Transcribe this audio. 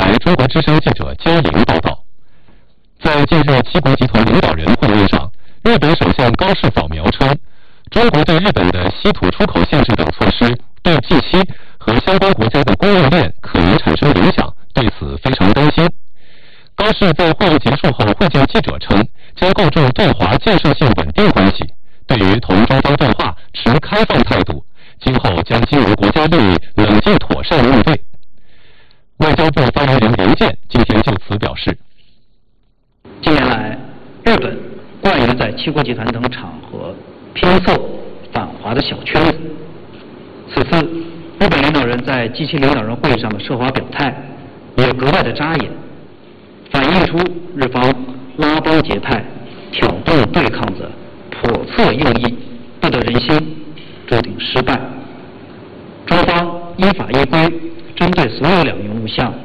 台中国之声记者焦莹报道，在近日七国集团领导人会议上，日本首相高市早苗称，中国对日本的稀土出口限制等措施对近期和相关国家的供应链可能产生影响，对此非常担心。高市在会议结束后会见记者称，将构筑对华建设性稳定关系，对于同中方对话持开放态度，今后将经由国家利益冷静妥善应对。外交部发言人刘健今天就此表示， 近年来，日本惯于在七国集团等场合拼凑反华的小圈子。此次日本领导人在G7领导人会议上的涉华表态也格外的扎眼，反映出日方拉帮结派、挑动对抗的叵测用意不得人心，注定失败。中方依法依规针对所有两用物项